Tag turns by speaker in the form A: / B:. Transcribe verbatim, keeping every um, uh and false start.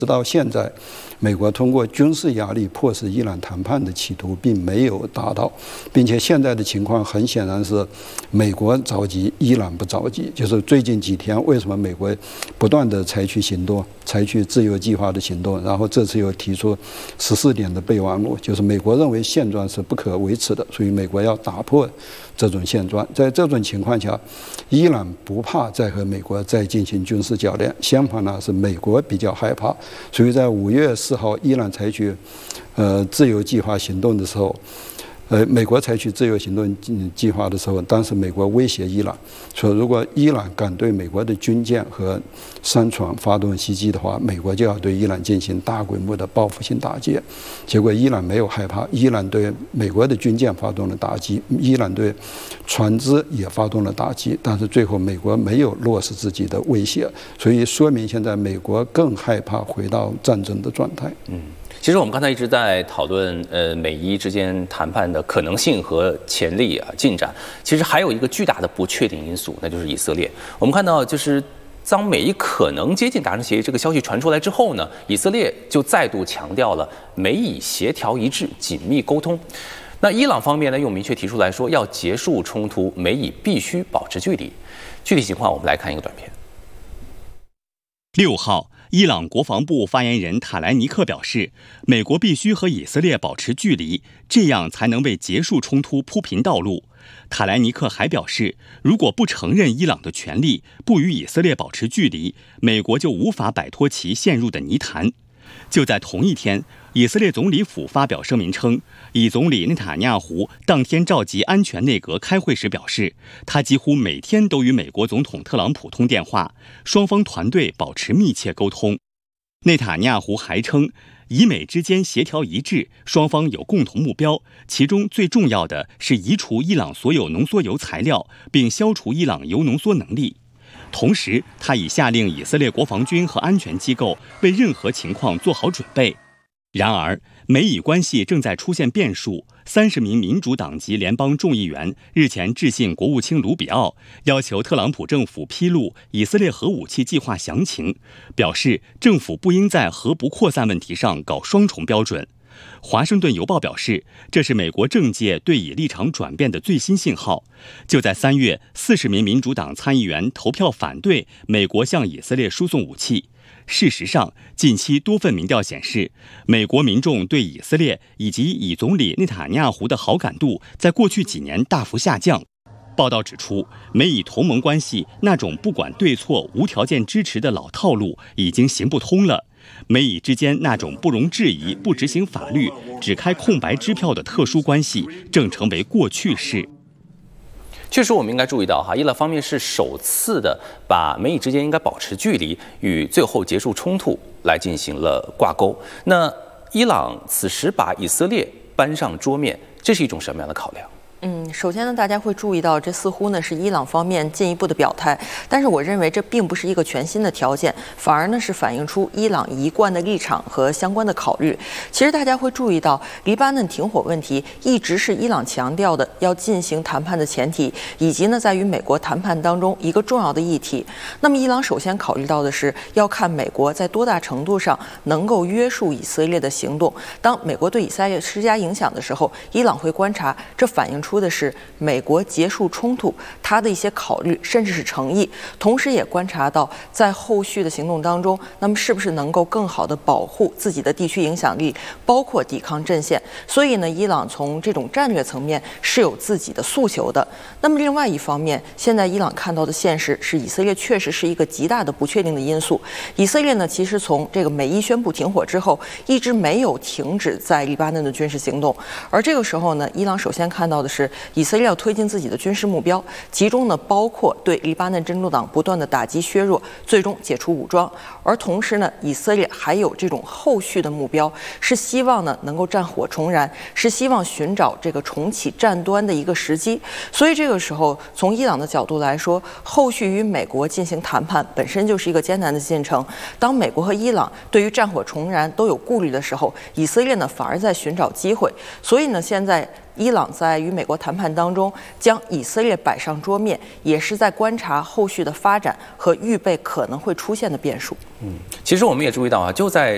A: 直到现在，美国通过军事压力迫使伊朗谈判的企图并没有达到，并且现在的情况很显然是美国着急，伊朗不着急。就是最近几天，为什么美国不断的采取行动，采取自由计划的行动，然后这次又提出十四点的备忘录，就是美国认为现状是不可维持的，所以美国要打破这种现状。在这种情况下，伊朗不怕再和美国再进行军事较量，相反呢是美国比较害怕。所以在五月四号，伊朗采取呃自由计划行动的时候，呃，美国采取自由行动计划的时候，当时美国威胁伊朗说，如果伊朗敢对美国的军舰和商船发动袭击的话，美国就要对伊朗进行大规模的报复性打击。结果伊朗没有害怕，伊朗对美国的军舰发动了打击，伊朗对船只也发动了打击，但是最后美国没有落实自己的威胁，所以说明现在美国更害怕回到战争的状态。
B: 嗯。其实我们刚才一直在讨论，呃，美伊之间谈判的可能性和潜力啊进展。其实还有一个巨大的不确定因素，那就是以色列。我们看到，就是当美伊可能接近达成协议这个消息传出来之后呢，以色列就再度强调了美以协调一致、紧密沟通。那伊朗方面呢，又明确提出来说，要结束冲突，美以必须保持距离。具体情况，我们来看一个短片。
C: 六号。伊朗国防部发言人塔莱尼克表示，美国必须和以色列保持距离，这样才能为结束冲突铺平道路。塔莱尼克还表示，如果不承认伊朗的权利，不与以色列保持距离，美国就无法摆脱其陷入的泥潭。就在同一天，以色列总理府发表声明称，以总理内塔尼亚胡当天召集安全内阁开会时表示，他几乎每天都与美国总统特朗普通电话，双方团队保持密切沟通。内塔尼亚胡还称，以美之间协调一致，双方有共同目标，其中最重要的是移除伊朗所有浓缩铀材料，并消除伊朗铀浓缩能力。同时，他已下令以色列国防军和安全机构为任何情况做好准备。然而，美以关系正在出现变数。三十名民主党籍联邦众议员日前致信国务卿卢比奥，要求特朗普政府披露以色列核武器计划详情，表示政府不应在核不扩散问题上搞双重标准。华盛顿邮报表示，这是美国政界对以立场转变的最新信号。就在三月，四十名民主党参议员投票反对美国向以色列输送武器。事实上，近期多份民调显示，美国民众对以色列以及以总理内塔尼亚胡的好感度在过去几年大幅下降。报道指出，美以同盟关系那种不管对错、无条件支持的老套路已经行不通了。美以之间那种不容置疑、不执行法律、只开空白支票的特殊关系正成为过去式。
B: 确实，我们应该注意到哈，伊朗方面是首次的把美以之间应该保持距离与最后结束冲突来进行了挂钩。那伊朗此时把以色列搬上桌面，这是一种什么样的考量？
D: 嗯，首先呢，大家会注意到，这似乎呢是伊朗方面进一步的表态，但是我认为这并不是一个全新的条件，反而呢是反映出伊朗一贯的立场和相关的考虑。其实大家会注意到，黎巴嫩停火问题一直是伊朗强调的要进行谈判的前提，以及呢在与美国谈判当中一个重要的议题。那么伊朗首先考虑到的是要看美国在多大程度上能够约束以色列的行动。当美国对以色列施加影响的时候，伊朗会观察这反映出出的是美国结束冲突它的一些考虑，甚至是诚意，同时也观察到在后续的行动当中，那么是不是能够更好的保护自己的地区影响力，包括抵抗阵线。所以呢，伊朗从这种战略层面是有自己的诉求的。那么另外一方面，现在伊朗看到的现实是以色列确实是一个极大的不确定的因素。以色列呢，其实从这个美伊宣布停火之后，一直没有停止在黎巴嫩的军事行动，而这个时候呢，伊朗首先看到的是以色列要推进自己的军事目标，其中呢包括对黎巴嫩真主党不断的打击削弱，最终解除武装。而同时呢，以色列还有这种后续的目标，是希望呢能够战火重燃，是希望寻找这个重启战端的一个时机。所以这个时候，从伊朗的角度来说，后续与美国进行谈判本身就是一个艰难的进程。当美国和伊朗对于战火重燃都有顾虑的时候，以色列呢反而在寻找机会。所以呢，现在伊朗在与美国谈判当中将以色列摆上桌面，也是在观察后续的发展和预备可能会出现的变数。
B: 嗯，其实我们也注意到啊，就在